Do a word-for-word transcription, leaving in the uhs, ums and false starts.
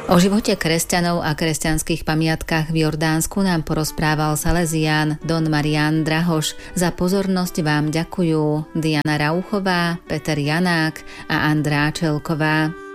O živote kresťanov a kresťanských pamiatkách v Jordánsku nám porozprával Salesián Don Marián Drahoš. Za pozornosť vám ďakujú Diana Rauchová, Peter Janák a Andrá Čelková.